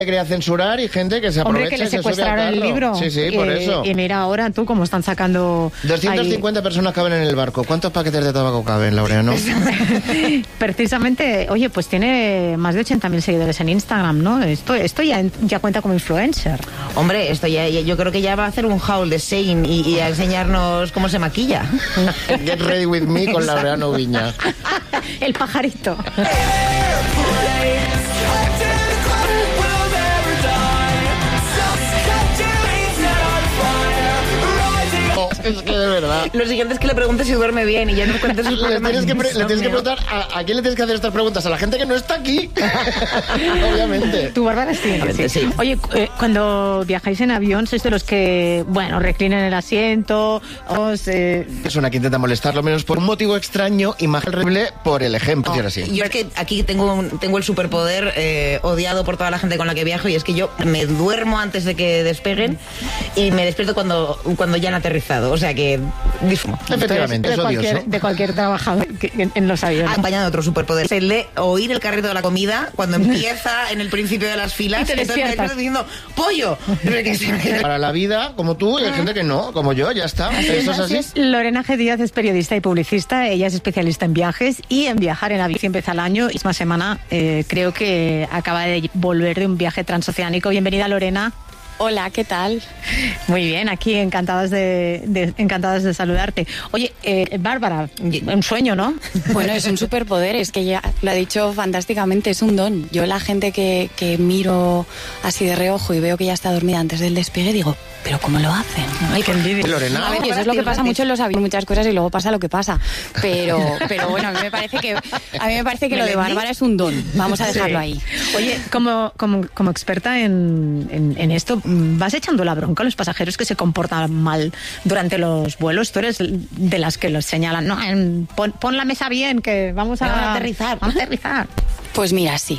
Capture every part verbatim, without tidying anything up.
quería censurar y gente que se aprovecha. Hombre, que le y se secuestraron el libro. Sí, sí, y, por eso. Y mira ahora tú cómo están sacando... doscientas cincuenta ahí... personas caben en el barco. ¿Cuántos paquetes de tabaco caben, Laureano? Precisamente, oye, pues tiene más de ochenta mil seguidores en Instagram, ¿no? Esto, esto ya, ya cuenta como influencer. Hombre, esto ya, yo creo que ya va a hacer un haul de Shein y, y a enseñarnos cómo se maquilla. Get ready with me con Laureano Viña. El pajarito. Es que de verdad. Lo siguiente es que le preguntes si duerme bien y ya no cuentes sus problemas. Le tienes que, pre- le tienes que preguntar a, a quién le tienes que hacer estas preguntas. A la gente que no está aquí. Obviamente. Tu Bárbara sí. sí. sí. Oye, eh, cuando viajáis en avión, ¿sois de los que, bueno, reclinen el asiento? Os, eh... Persona que intenta molestarlo menos por un motivo extraño y más horrible por el ejemplo. Oh, así. Yo es que aquí tengo, un, tengo el superpoder eh, odiado por toda la gente con la que viajo, y es que yo me duermo antes de que despeguen y me despierto cuando, cuando ya han aterrizado. O sea que... Efectivamente, de es cualquier, odioso. de cualquier trabajador que, en, en los aviones. Acompañado de otro superpoder. Es el de oír el carrito de la comida cuando empieza en el principio de las filas. Y te entonces me despiertas. estoy diciendo, ¡pollo! Para la vida, como tú, y hay gente que no, como yo, ya está. Eso es así. Lorena G. Díaz es periodista y publicista. Ella es especialista en viajes y en viajar en avión. Empieza el año y esta semana eh, creo que acaba de volver de un viaje transoceánico. Bienvenida, Lorena. Hola, ¿qué tal? Muy bien, aquí encantadas de, de encantadas de saludarte. Oye, eh, Bárbara, un sueño, ¿no? Bueno, es un superpoder, es que ya lo ha dicho fantásticamente, es un don. Yo la gente que, que miro así de reojo y veo que ya está dormida antes del despegue, digo, ¿pero cómo lo hacen? Ay, qué envidia. Lorena. A ver, y eso es lo que pasa mucho en los aviones, muchas cosas, y luego pasa lo que pasa. Pero, pero bueno, a mí me parece que a mí me parece que lo de Bárbara es un don. Vamos a dejarlo Sí. ahí. Oye, como, como, como experta en, en, en esto, ¿vas echando la bronca a los pasajeros que se comportan mal durante los vuelos? Tú eres de las que los señalan, no, pon, pon la mesa bien, que vamos a, Vamos a aterrizar. Vamos a aterrizar. Pues mira, sí.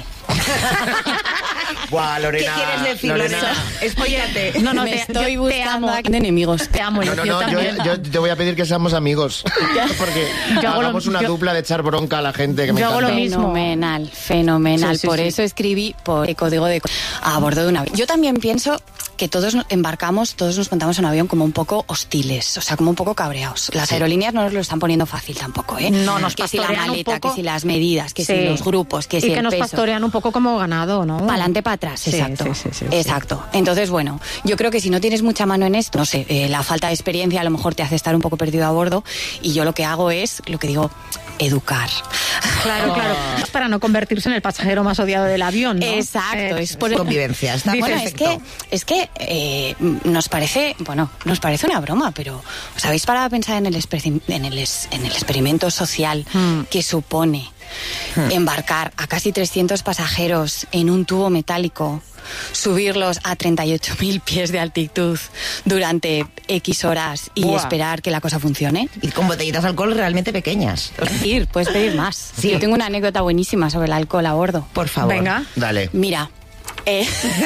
Buah, Lorena. ¿Qué quieres decir, Lorena? Explícate. No, no, me te, estoy yo te buscando amo. de enemigos. Te amo, No, no, yo no, yo, también. yo te voy a pedir que seamos amigos. Porque Yo hago lo- hagamos una yo- dupla de echar bronca a la gente que me Yo hago encanta. lo mismo. Fenomenal, fenomenal. Sí, sí, por sí. eso escribí por el código de a bordo de un avión. Yo también pienso que todos nos embarcamos, todos nos montamos en un avión como un poco hostiles, o sea, como un poco cabreados. Las Sí. aerolíneas no nos lo están poniendo fácil tampoco, ¿eh? No, nos que si la pastorean un maleta, poco. que si las medidas, que Sí. si los grupos, que y si que el nos peso. pastorean un poco como ganado, ¿no? Para adelante, para atrás, Sí, exacto. sí, sí, sí, sí. exacto. Entonces, bueno, yo creo que si no tienes mucha mano en esto, no sé, eh, la falta de experiencia a lo mejor te hace estar un poco perdido a bordo, y yo lo que hago es, lo que digo, educar. Claro, claro. Es para no convertirse en el pasajero más odiado del avión, ¿no? Exacto, Eh, es por Convivencia, está Bueno, perfecto. es que, es que eh, nos parece, bueno, nos parece una broma, pero ¿os habéis parado a pensar en el, espe- en el, es- en el experimento social Hmm. que supone embarcar a casi trescientos pasajeros en un tubo metálico, subirlos a treinta y ocho mil pies de altitud durante X horas y Buah. esperar que la cosa funcione? Y con botellitas de alcohol realmente pequeñas. Ir, puedes pedir más. Sí. Yo tengo una anécdota buenísima sobre el alcohol a bordo. Por favor. Venga. Dale. Mira, eh,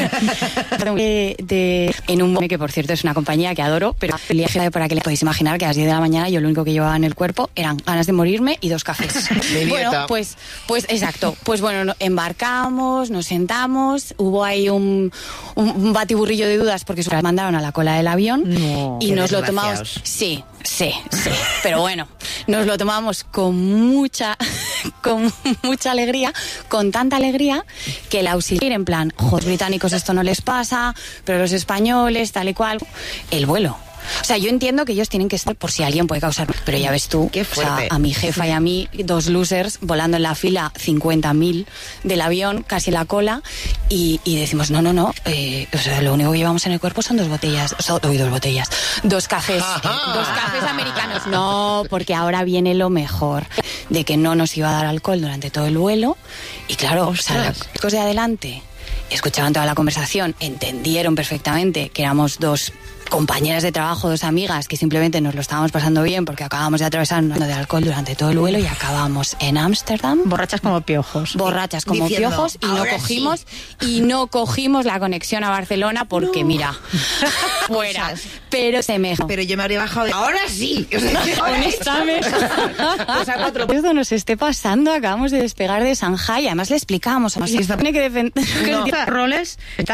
de, de- en un bote que por cierto es una compañía que adoro, pero para que le podéis imaginar que a las diez de la mañana yo lo único que llevaba en el cuerpo eran ganas de morirme y dos cafés. Mi Bueno, dieta. pues, pues exacto, pues bueno, no- embarcamos, nos sentamos, hubo ahí un, un, un batiburrillo de dudas porque nos mandaron a la cola del avión No, y qué nos lo tomamos, desgraciados. sí, sí, sí, pero bueno, nos lo tomamos con mucha, con mucha alegría, con tanta alegría que el auxiliar en plan, joder, británicos esto no les pasa, pero los españoles, tal y cual, el vuelo. O sea, yo entiendo que ellos tienen que estar por si alguien puede causar, pero ya ves tú, Qué o sea, fuerte. a mi jefa y a mí, dos losers volando en la fila cincuenta mil del avión, casi la cola, y, y decimos, no, no, no, eh, o sea, lo único que llevamos en el cuerpo son dos botellas, son, uy, dos botellas, dos cafés, eh, dos cafés americanos. No, porque ahora viene lo mejor, de que no nos iba a dar alcohol durante todo el vuelo, y claro, o sea, los chicos de adelante escuchaban toda la conversación, entendieron perfectamente que éramos dos compañeras de trabajo, dos amigas, que simplemente nos lo estábamos pasando bien porque acabamos de atravesar un año de alcohol durante todo el vuelo y acabamos en Ámsterdam. Borrachas como piojos. Borrachas como Diciendo, piojos y no "Ahora cogimos y no cogimos la conexión a Barcelona porque mira, fuera, pero se me Pero yo me habría bajado de... ¡Ahora sí! O sea, honestamente. Pues a cuatro. Esto nos esté pasando, acabamos de despegar de Shanghai, además le explicábamos, se está- tiene que defender. No. Roles.